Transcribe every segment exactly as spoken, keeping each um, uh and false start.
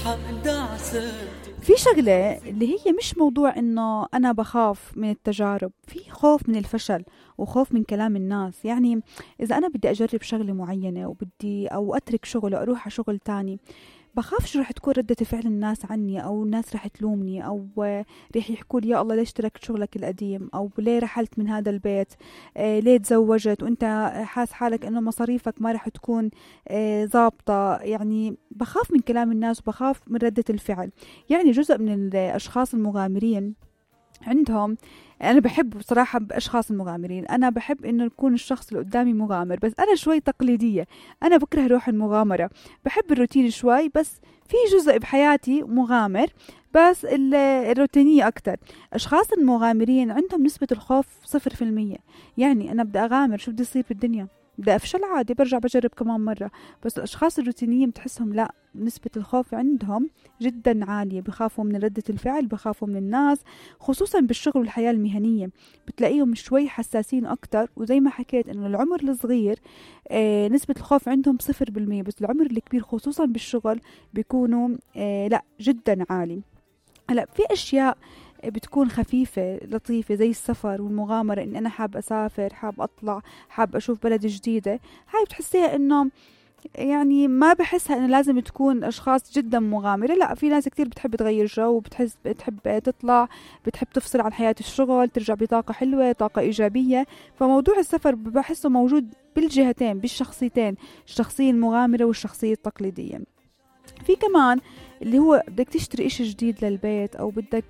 في شغلة اللي هي مش موضوع إنه أنا بخاف من التجارب، في خوف من الفشل وخوف من كلام الناس. يعني إذا أنا بدي أجرب شغلة معينة وبدي أو أترك شغل وأروح على شغل تاني، بخاف شو رح تكون ردة فعل الناس عني، أو الناس رح تلومني، أو رح يحكوا لي يا الله ليش تركت شغلك القديم، أو ليه رحلت من هذا البيت، آه ليه تزوجت وانت حاس حالك انه مصاريفك ما رح تكون آه ضابطة. يعني بخاف من كلام الناس وبخاف من ردة الفعل. يعني جزء من الأشخاص المغامرين عندهم، أنا بحب بصراحة بأشخاص المغامرين، أنا بحب إنه يكون الشخص اللي قدامي مغامر، بس أنا شوي تقليدية، أنا بكره روح المغامرة، بحب الروتين شوي، بس في جزء بحياتي مغامر، بس الروتينية أكتر. أشخاص المغامرين عندهم نسبة الخوف صفر في المية. يعني أنا بدي أغامر، شو بدي يصير بالدنيا؟ بدي أفشل عادي، برجع بجرب كمان مرة. بس الأشخاص الروتينيين بتحسهم لا، نسبة الخوف عندهم جدا عالية، بخافوا من ردة الفعل، بخافوا من الناس، خصوصا بالشغل والحياة المهنية بتلاقيهم شوي حساسين أكتر. وزي ما حكيت إنه العمر الصغير آه نسبة الخوف عندهم صفر بالمية، بس العمر الكبير خصوصا بالشغل بيكونوا آه لا جدا عالي. هلا في أشياء بتكون خفيفة لطيفة زي السفر والمغامرة، إن أنا حاب أسافر، حاب أطلع، حاب أشوف بلد جديدة. هاي بتحسيها إنه يعني ما بحسها إنه لازم تكون أشخاص جدا مغامرة. لا، في ناس كتير بتحب تغير جو، بتحس بتحب تطلع، بتحب تفصل عن حياة الشغل، ترجع بطاقة حلوة، طاقة إيجابية. فموضوع السفر بحسه موجود بالجهتين، بالشخصيتين، الشخصية المغامرة والشخصية التقليدية. في كمان اللي هو بدك تشتري إشي جديد للبيت، أو بدك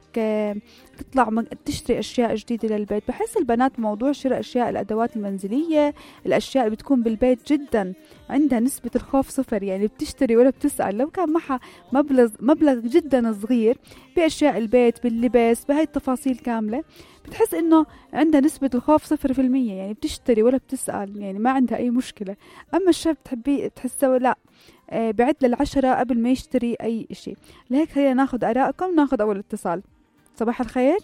تطلع تشتري أشياء جديدة للبيت. بحس البنات موضوع شراء أشياء الأدوات المنزلية، الأشياء اللي بتكون بالبيت جدا عندها نسبة الخوف صفر. يعني بتشتري ولا بتسأل، لو كان معها مبلغ مبلغ جدا صغير بأشياء البيت، باللبس، بهاي التفاصيل كاملة، بتحس إنه عندها نسبة الخوف صفر في المية. يعني بتشتري ولا بتسأل، يعني ما عندها أي مشكلة. أما الشاب تحبيه تحسه لا، آه بعد للعشرة قبل ما يشتري أي إشي. لهيك خلينا ناخد آراءكم. ناخد أول اتصال. صباح الخير.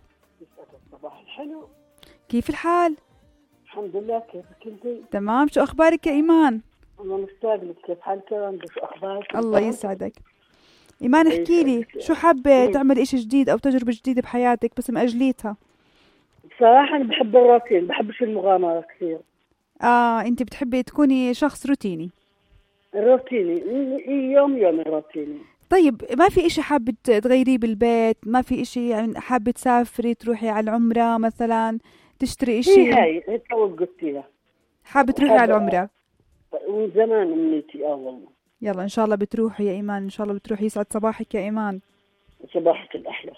صباح الحلو. كيف الحال؟ الحمد لله، كيفك انتي؟ تمام. شو أخبارك يا إيمان؟ أنا مشتاق لك، كيف حالك؟ شو أخبارك؟ الله يسعدك. إيمان احكي لي، شو حابة تعمل إشي جديد أو تجربة جديدة بحياتك بس مأجليتها؟ بصراحة أنا بحب الروتين، بحبش المغامرة كثير. آه أنت بتحبي تكوني شخص روتيني. الروتيني يوم يوم الروتيني. طيب ما في إشي حابة تغيريه بالبيت؟ ما في إشي يعني حابة تسافري تروحي على العمرة مثلا، تشتري إشي؟ هاي هيك قلتيها، حابة تروحي على العمرة من زمان أمنيتي. آه والله. يلا إن شاء الله بتروحي يا إيمان، إن شاء الله بتروحي. يسعد صباحك يا إيمان. صباحك الأحلى.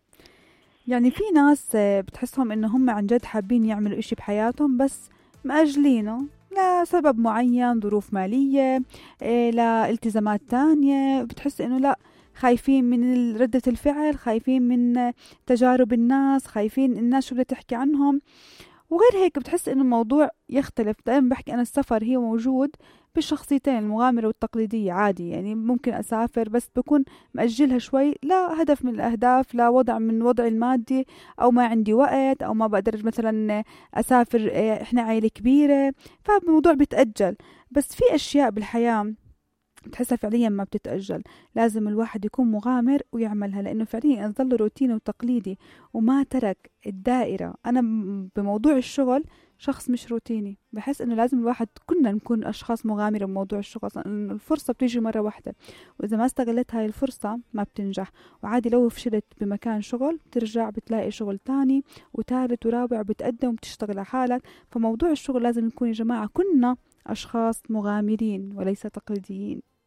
يعني في ناس بتحسهم إنه هم عن جد حابين يعملوا إشي بحياتهم بس مأجلينه لسبب معين، ظروف مالية، إيه، لا التزامات تانية. بتحس إنه لا، خايفين من ردة الفعل، خايفين من تجارب الناس، خايفين الناس شو بدها تحكي عنهم. وغير هيك بتحس إنه الموضوع يختلف. دائما بحكي أنا السفر هي موجود بالشخصيتين، المغامرة والتقليدية عادي. يعني ممكن أسافر بس بكون مأجلها شوي، لا هدف من الأهداف، لا وضع من وضع المادي، أو ما عندي وقت، أو ما بقدر مثلا أسافر، إحنا عائلة كبيرة، فالموضوع بيتأجل. بس في أشياء بالحياة بتحسها فعليا ما بتتأجل، لازم الواحد يكون مغامر ويعملها، لأنه فعليا إن ظل روتيني وتقليدي وما ترك الدائرة. أنا بموضوع الشغل شخص مش روتيني، بحس إنه لازم الواحد كنا نكون أشخاص مغامرة بموضوع الشغل، لأنه الفرصة بتيجي مرة واحدة، وإذا ما استغلت هاي الفرصة ما بتنجح. وعادي لو فشلت بمكان شغل بترجع بتلاقي شغل تاني وثالث ورابع، وبتقدم وبتشتغل على حالك. فموضوع الشغل لازم نكون يا جماعة كنا أشخاص مغامرين وليس تقليديين.